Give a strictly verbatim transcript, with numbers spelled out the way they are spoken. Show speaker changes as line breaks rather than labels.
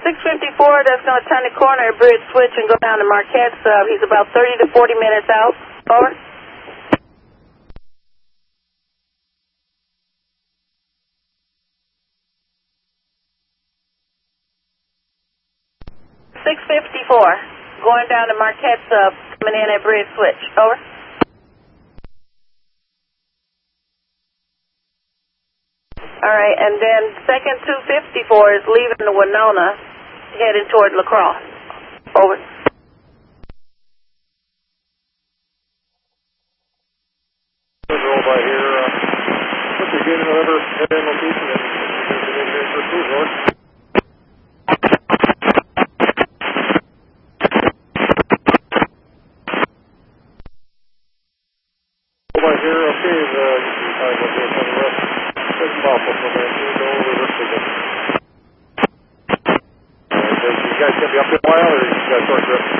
six fifty-four, that's going to turn the corner at Bridge Switch and go down to Marquette Sub. He's about thirty to forty minutes out. Over. six fifty-four, going down to Marquette Sub, coming in at Bridge Switch. Over. All right, and then second two fifty-four is leaving the Winona, heading toward La Crosse. Over.
Roll by here. Uh, what's your game deliver head in location and engineer for two, Lord? Roll by here, okay, the uh, you can find what they're on the west. There's some awful from there. No reverse signal. Uh, you guys going to be up there a while, or you guys short trip?